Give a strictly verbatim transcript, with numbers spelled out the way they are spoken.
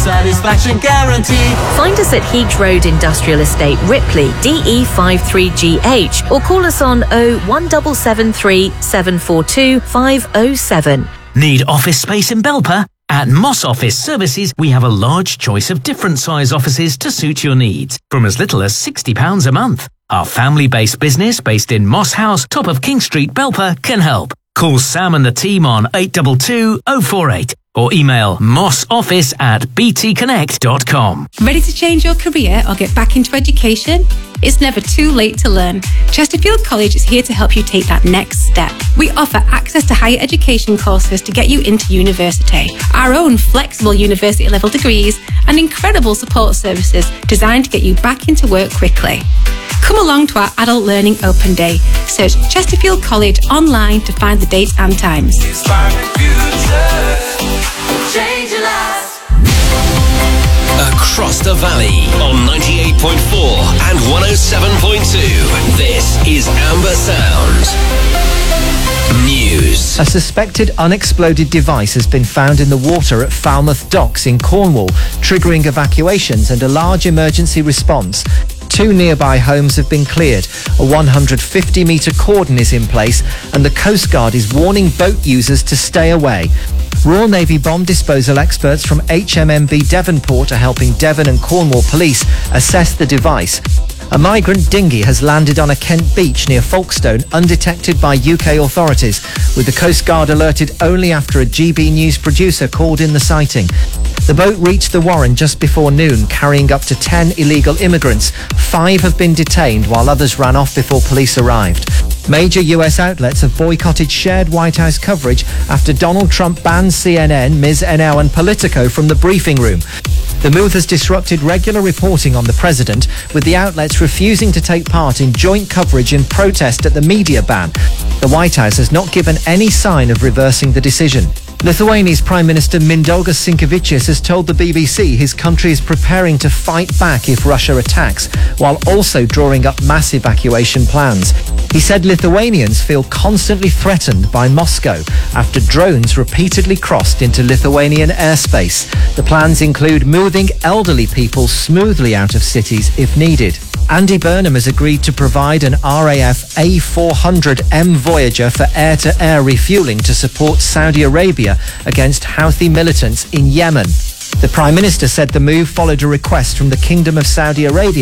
Satisfaction guarantee. Find us at Heath Road Industrial Estate, Ripley, D E five three G H, or call us on oh one seven seven three seven four two five oh seven. Need office space in Belper? At Moss Office Services, we have a large choice of different size offices to suit your needs, from as little as sixty pounds a month. Our family-based business, based in Moss House, top of King Street, Belper, can help. Call Sam and the team on eight two two oh four eight or email mossoffice at b t connect dot com. Ready to change your career or get back into education? It's never too late to learn. Chesterfield College is here to help you take that next step. We offer access to higher education courses to get you into university, our own flexible university level degrees, and incredible support services designed to get you back into work quickly. Come along to our Adult Learning Open Day. Search Chesterfield College online to find the dates and times. Change your life. Across the valley on ninety-eight point four and one oh seven point two. This is Amber Sound News. A suspected unexploded device has been found in the water at Falmouth Docks in Cornwall, triggering evacuations and a large emergency response. Two nearby homes have been cleared. A one hundred fifty metre cordon is in place, and the Coast Guard is warning boat users to stay away. Royal Navy bomb disposal experts from H M M B Devonport are helping Devon and Cornwall police assess the device. A migrant dinghy has landed on a Kent beach near Folkestone undetected by U K authorities, with the Coast Guard alerted only after a G B News producer called in the sighting. The boat reached the Warren just before noon, carrying up to ten illegal immigrants. Five have been detained while others ran off before police arrived. Major U S outlets have boycotted shared White House coverage after Donald Trump banned C N N, Ms N L and Politico from the briefing room. The move has disrupted regular reporting on the president, with the outlets refusing to take part in joint coverage in protest at the media ban. The White House has not given any sign of reversing the decision. Lithuania's Prime Minister Mindaugas Sinkevičius has told the B B C his country is preparing to fight back if Russia attacks, while also drawing up mass evacuation plans. He said Lithuanians feel constantly threatened by Moscow after drones repeatedly crossed into Lithuanian airspace. The plans include moving elderly people smoothly out of cities if needed. Andy Burnham has agreed to provide an R A F A four hundred M Voyager for air-to-air refuelling to support Saudi Arabia against Houthi militants in Yemen. The Prime Minister said the move followed a request from the Kingdom of Saudi Arabia